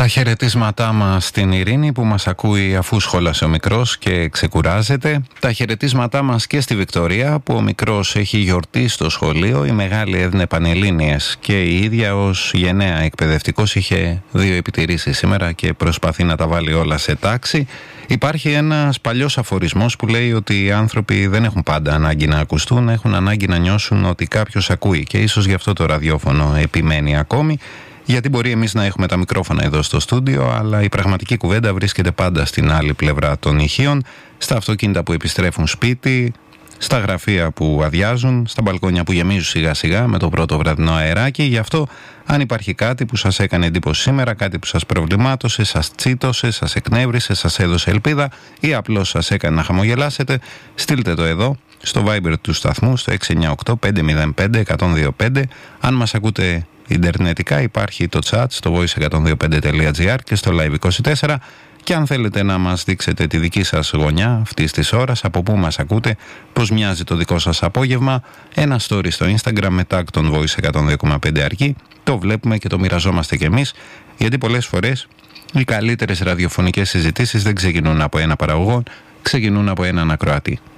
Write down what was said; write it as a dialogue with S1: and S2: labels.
S1: Τα χαιρετίσματά μας στην Ειρήνη που μας ακούει αφού σχόλασε ο μικρός και ξεκουράζεται. Τα χαιρετίσματά μας και στη Βικτωρία που ο μικρός έχει γιορτή στο σχολείο. Η μεγάλη έδινε πανελλήνιες και η ίδια ως γενναία εκπαιδευτικός είχε 2 επιτηρήσεις σήμερα και προσπαθεί να τα βάλει όλα σε τάξη. Υπάρχει ένας παλιός αφορισμός που λέει ότι οι άνθρωποι δεν έχουν πάντα ανάγκη να ακουστούν, έχουν ανάγκη να νιώσουν ότι κάποιος ακούει και ίσως γι' αυτό το ραδιόφωνο επιμένει ακόμη. Γιατί μπορεί εμείς να έχουμε τα μικρόφωνα εδώ στο στούντιο, αλλά η πραγματική κουβέντα βρίσκεται πάντα στην άλλη πλευρά των ηχείων, στα αυτοκίνητα που επιστρέφουν σπίτι, στα γραφεία που αδειάζουν, στα μπαλκόνια που γεμίζουν σιγά σιγά με το πρώτο βραδινό αεράκι. Γι' αυτό, αν υπάρχει κάτι που σας έκανε εντύπωση σήμερα, κάτι που σας προβλημάτωσε, σας τσίτωσε, σας εκνεύρισε, σας έδωσε ελπίδα ή απλώς σας έκανε να χαμογελάσετε, στείλτε το εδώ στο Viber του σταθμού στο 698-505-1025. Αν μας ακούτε ιντερνετικά υπάρχει το chat στο voice125.gr και στο live24, και αν θέλετε να μας δείξετε τη δική σας γωνιά αυτής της ώρας, από πού μας ακούτε, πώς μοιάζει το δικό σας απόγευμα, ένα story στο Instagram με tag τον voice102,5 αρκεί, το βλέπουμε και το μοιραζόμαστε κι εμείς, γιατί πολλές φορές οι καλύτερες ραδιοφωνικές συζητήσεις δεν ξεκινούν από ένα παραγωγό, ξεκινούν από έναν ακροατή.